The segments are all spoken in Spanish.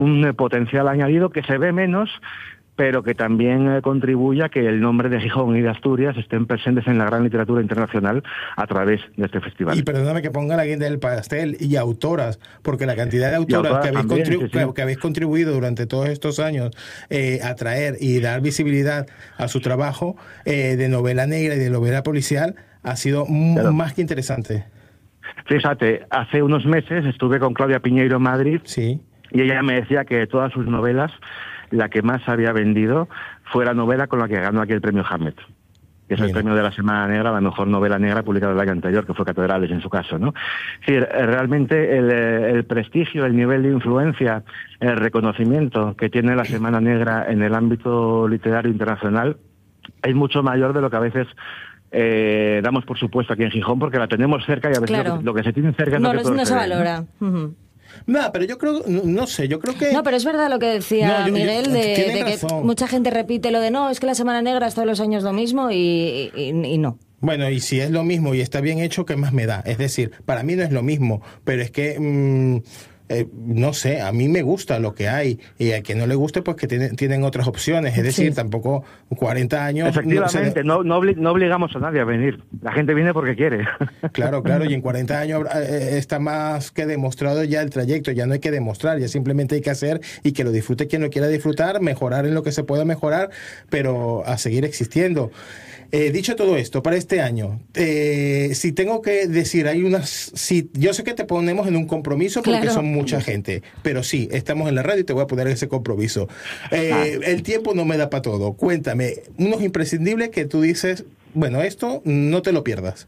un potencial añadido que se ve menos, pero que también contribuye a que el nombre de Gijón y de Asturias estén presentes en la gran literatura internacional a través de este festival. Y perdóname que ponga la guinda del pastel, y autoras, porque la cantidad de autoras que habéis contribuido durante todos estos años a traer y dar visibilidad a su trabajo de novela negra y de novela policial ha sido más que interesante. Fíjate, hace unos meses estuve con Claudia Piñeiro en Madrid, sí, y ella me decía que de todas sus novelas, la que más había vendido fue la novela con la que ganó aquí el premio Hamlet, que es el premio de la Semana Negra, la mejor novela negra publicada el año anterior, que fue Catedrales en su caso, ¿no? Es decir, realmente el prestigio, el nivel de influencia, el reconocimiento que tiene la Semana Negra en el ámbito literario internacional es mucho mayor de lo que a veces damos por supuesto aquí en Gijón, porque la tenemos cerca y a veces lo que se tiene cerca no se valora. No, pero yo creo, no sé, yo creo que... No, pero es verdad lo que decía Miguel, de que mucha gente repite lo de no, es que la Semana Negra es todos los años lo mismo y no. Bueno, y si es lo mismo y está bien hecho, ¿qué más me da? Es decir, para mí no es lo mismo, pero es que... no sé, a mí me gusta lo que hay, y a quien no le guste, pues que tienen otras opciones. Es decir, tampoco 40 años... Efectivamente, no obligamos a nadie a venir. La gente viene porque quiere. Claro, y en 40 años está más que demostrado ya el trayecto, ya no hay que demostrar, ya simplemente hay que hacer y que lo disfrute quien lo quiera disfrutar, mejorar en lo que se pueda mejorar, pero a seguir existiendo. Dicho todo esto, para este año, si tengo que decir, yo sé que te ponemos en un compromiso porque son mucha gente, pero sí, estamos en la radio y te voy a poner ese compromiso. El tiempo no me da para todo. Cuéntame, unos imprescindibles que tú dices, bueno, esto no te lo pierdas.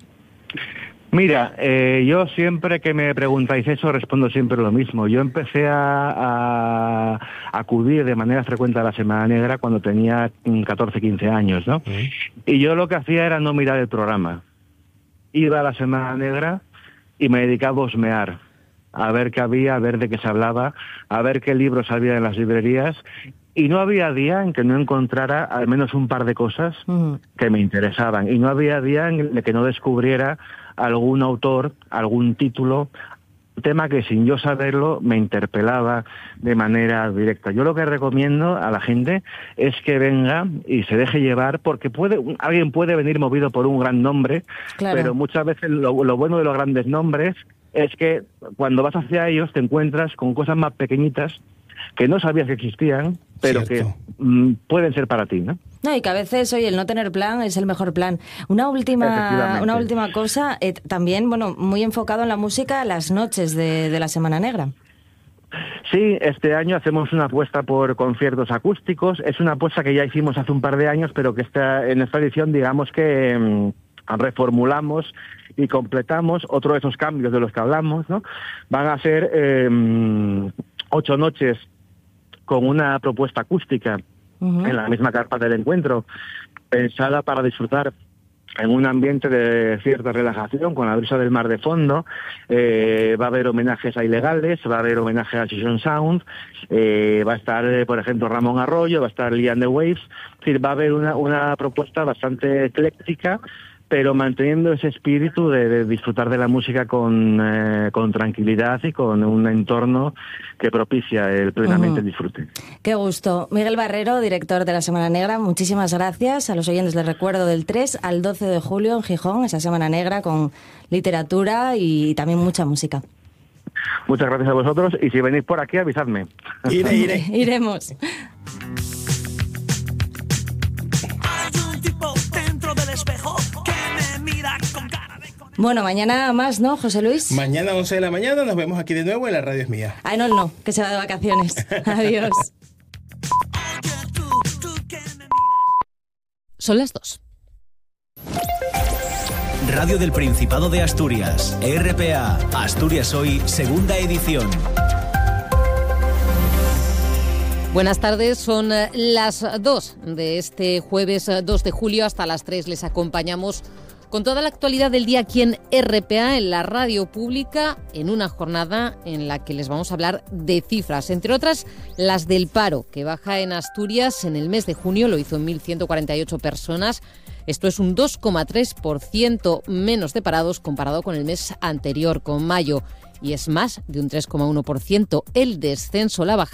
Mira, yo siempre que me preguntáis eso respondo siempre lo mismo. Yo empecé a acudir de manera frecuente a la Semana Negra cuando tenía 14, 15 años, ¿no? Y yo lo que hacía era no mirar el programa. Iba a la Semana Negra y me dedicaba a husmear, a ver qué había, a ver de qué se hablaba, a ver qué libros había en las librerías. Y no había día en que no encontrara al menos un par de cosas que me interesaban. Y no había día en el que no descubriera algún autor, algún título, un tema que sin yo saberlo me interpelaba de manera directa. Yo lo que recomiendo a la gente es que venga y se deje llevar, porque alguien puede venir movido por un gran nombre, pero muchas veces lo bueno de los grandes nombres es que cuando vas hacia ellos te encuentras con cosas más pequeñitas que no sabías que existían, pero que pueden ser para ti, ¿no? No, y que a veces, oye, el no tener plan es el mejor plan. Una última cosa, también, muy enfocado en la música, las noches de la Semana Negra. Sí, este año hacemos una apuesta por conciertos acústicos. Es una apuesta que ya hicimos hace un par de años, pero que en esta edición, digamos que reformulamos y completamos otro de esos cambios de los que hablamos, ¿no? Van a ser 8 noches con una propuesta acústica en la misma carpa del encuentro, pensada para disfrutar en un ambiente de cierta relajación, con la brisa del mar de fondo. Va a haber homenajes a Ilegales, va a haber homenaje a Season Sound, va a estar, por ejemplo, Ramón Arroyo, va a estar Lee and the Waves. Es decir, va a haber una propuesta bastante ecléctica, pero manteniendo ese espíritu de disfrutar de la música con tranquilidad y con un entorno que propicia plenamente el disfrute. Qué gusto. Miguel Barrero, director de la Semana Negra, muchísimas gracias. A los oyentes les recuerdo del 3 al 12 de julio en Gijón, esa Semana Negra con literatura y también mucha música. Muchas gracias a vosotros, y si venís por aquí, avisadme. Iré. Iremos. Bueno, mañana más, ¿no, José Luis? Mañana 11 de la mañana nos vemos aquí de nuevo en La Radio es Mía. Ay, no, que se va de vacaciones. Adiós. Son las 2. Radio del Principado de Asturias, RPA, Asturias Hoy, segunda edición. Buenas tardes, son las 2 de este jueves 2 de julio. Hasta las 3 les acompañamos con toda la actualidad del día aquí en RPA, en la radio pública, en una jornada en la que les vamos a hablar de cifras, entre otras las del paro, que baja en Asturias en el mes de junio, lo hizo en 1.148 personas. Esto es un 2,3% menos de parados comparado con el mes anterior, con mayo. y es más de un 3,1%. El descenso, la bajada